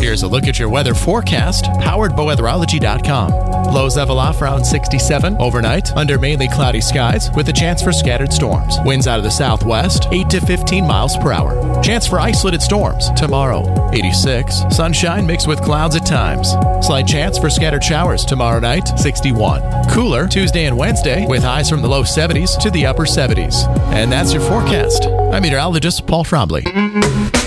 Here's a look at your weather forecast, powered by weatherology.com. Lows level off around 67 overnight, under mainly cloudy skies with a chance for scattered storms. Winds out of the southwest, 8 to 15 miles per hour. Chance for isolated storms tomorrow, 86. Sunshine mixed with clouds at times. Slight chance for scattered showers tomorrow night, 61. Cooler Tuesday and Wednesday with highs from the low 70s to the upper 70s. And that's your forecast. I'm meteorologist Paul Trombley.